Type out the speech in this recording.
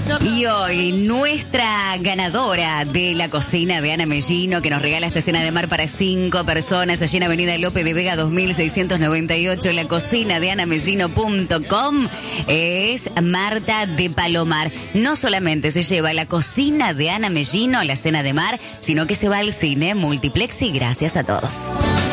Y hoy nuestra ganadora de la cocina de Ana Mellino, que nos regala esta cena de mar para 5 personas allí en Avenida Lope de Vega 2698, la cocina de anamellino.com, es Marta de Palomar. No solamente se lleva la cocina de Ana Mellino, la cena de mar, sino que se va al cine Multiplex y gracias a todos.